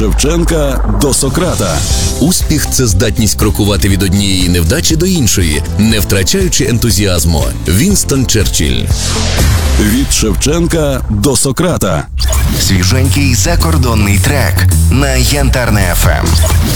Шевченка до Сократа. Успіх – це здатність крокувати від однієї невдачі до іншої, не втрачаючи ентузіазму. Вінстон Черчилль. Від Шевченка до Сократа. Свіженький закордонний трек на Янтарне ФМ.